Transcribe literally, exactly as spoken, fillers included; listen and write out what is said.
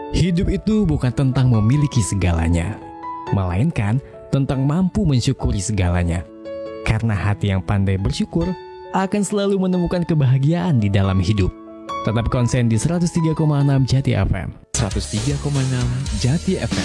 Hidup itu bukan tentang memiliki segalanya, melainkan tentang mampu mensyukuri segalanya. Karena hati yang pandai bersyukur akan selalu menemukan kebahagiaan di dalam hidup. Tetap konsen di seratus tiga koma enam Jati F M. seratus tiga koma enam Jati F M.